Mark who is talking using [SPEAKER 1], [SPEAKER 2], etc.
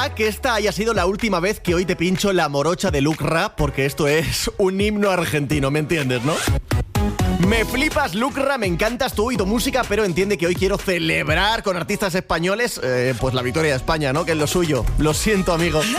[SPEAKER 1] Que esta haya sido la última vez que hoy te pincho la morocha de Lucra, porque esto es un himno argentino, ¿me entiendes, no? Me flipas, Lucra, me encantas tú y tu música, pero entiende que hoy quiero celebrar con artistas españoles, pues la victoria de España, ¿no? Que es lo suyo. Lo siento, amigo.